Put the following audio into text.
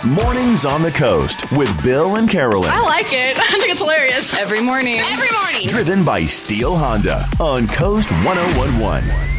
Mornings on the Coast with Bill and Carolyn. I like it. I think it's hilarious. Every morning. Every morning. Driven by Steel Honda on Coast 1011.